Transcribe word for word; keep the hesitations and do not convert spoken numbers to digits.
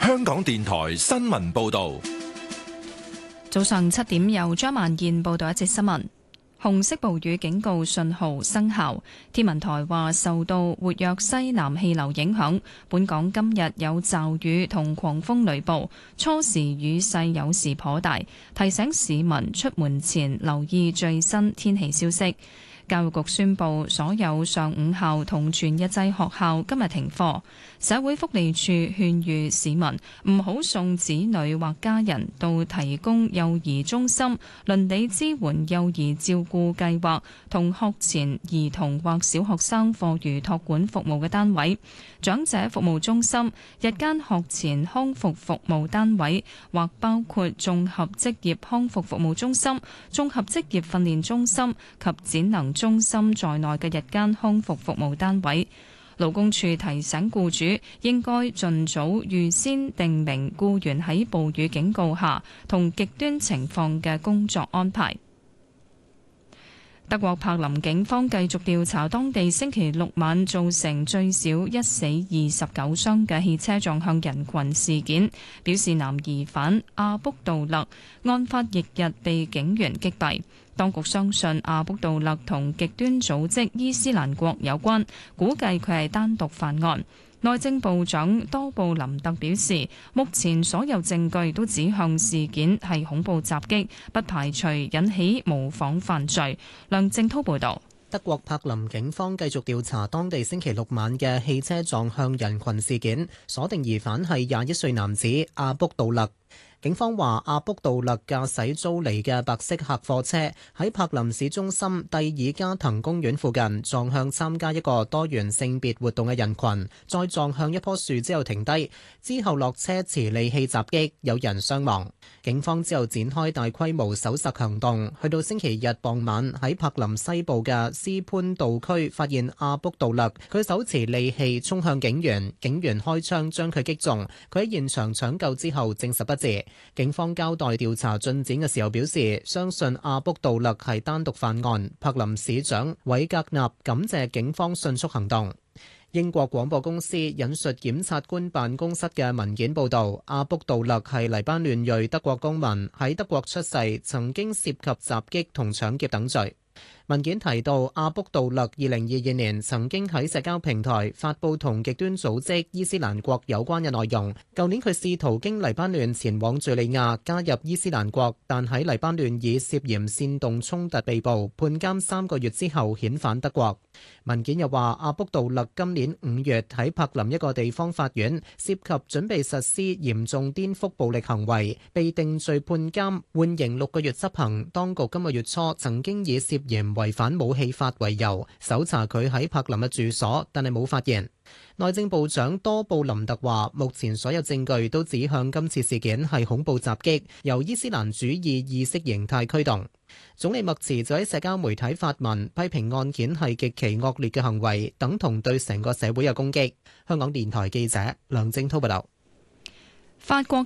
香港電台新聞報道。 早上七點，由張萬燕報道一節新聞。紅色暴雨警告信號生效，天文台話受到活躍西南氣流影響，本港今日有驟雨同狂風雷暴，初時雨勢有時頗大，提醒市民出門前留意最新天氣消息。教育局宣布，所有上午校同全日制學校今日停課。社會福利署勸喻市民唔好送子女或家人到提供幼兒中心、鄰里支援幼兒照顧計劃同學前兒童或小學生課餘託管服務嘅單位、長者服務中心、日間學前康復服務單位或包括綜合職業康復服務中心、綜合職業訓練中心及展能中心在內嘅日間康復服務單位。勞工處提醒僱主應該盡早預先訂明僱員喺暴雨警告下同極端情況嘅工作安排。德國柏林警方繼續調查當地星期六晚造成最少一死二十九傷嘅汽車撞向人群事件，表示男疑犯阿卜杜勒案發翌日被警員擊斃。當局相信阿卜杜勒同極端組織伊斯蘭國有關，估計佢係單獨犯案。內政部長多布林特表示，目前所有證據都指向事件係恐怖襲擊，不排除引起模仿犯罪。梁正滔報導。 德國柏林警方繼續調查當地星期六晚嘅汽車撞向人群事件，鎖定疑犯係廿一歲男子阿卜杜勒。警方話，阿卜杜勒駕駛租嚟嘅白色客貨車喺柏林市中心蒂爾加滕公園附近撞向參加一個多元性別活動嘅人群，再撞向一棵樹之後停低，之後落車持利器襲擊，有人傷亡。警方之後展開大規模搜索行動，去到星期日傍晚喺柏林西部嘅斯潘道區發現阿卜杜勒，佢手持利器衝向警員，警員開槍將佢擊中，佢喺現場搶救之後證實不治。警方交代調查進展嘅時候表示，相信阿卜杜勒係單獨犯案。柏林市長韋格納感謝警方迅速行動。英國廣播公司引述檢察官辦公室嘅文件報導，阿卜杜勒係黎巴嫩裔德國公民，喺德國出世，曾經涉及襲擊同搶劫等罪。文件提到，阿卜杜勒二零二二年曾經喺社交平台發布同極端組織伊斯蘭國有關嘅內容。舊年佢試圖經黎巴嫩前往敘利亞加入伊斯蘭國，但喺黎巴嫩以涉嫌煽動衝突被捕，判監三個月之後遣返德國。文件又話，阿卜杜勒今年五月喺柏林一個地方法院涉及準備實施嚴重顛覆暴力行為，被定罪判監，緩刑六個月執行。當局今個月初曾經以涉嫌違反武器法為由搜查佢喺柏林嘅住所，但係冇發現。內政部長多布林特話，目前所有證據都指向今次事件係恐怖襲擊，由伊斯蘭主義意識形態驅動。總理默茨就喺社交媒體發文批評案件係極其惡劣嘅行為，等同對成個社會嘅攻擊。香港電台記者梁正滔報道。 法國